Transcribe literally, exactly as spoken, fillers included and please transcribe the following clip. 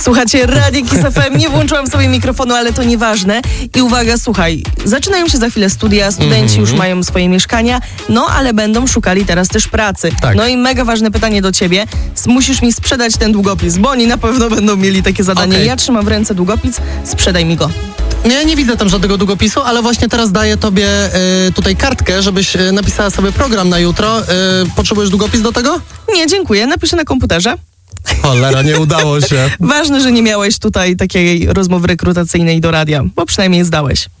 Słuchajcie, Radio Kiss F M, nie włączyłam sobie mikrofonu, ale to nieważne. I uwaga, słuchaj, zaczynają się za chwilę studia, studenci mm-hmm. już mają swoje mieszkania, no ale będą szukali teraz też pracy. Tak. No i mega ważne pytanie do ciebie, musisz mi sprzedać ten długopis, bo oni na pewno będą mieli takie zadanie. Okay. Ja trzymam w ręce długopis, sprzedaj mi go. Nie, nie widzę tam żadnego długopisu, ale właśnie teraz daję tobie y, tutaj kartkę, żebyś y, napisała sobie program na jutro. Y, potrzebujesz długopis do tego? Nie, dziękuję, napiszę na komputerze. Cholera, nie udało się. Ważne, że nie miałeś tutaj takiej rozmowy rekrutacyjnej do radia, bo przynajmniej zdałeś.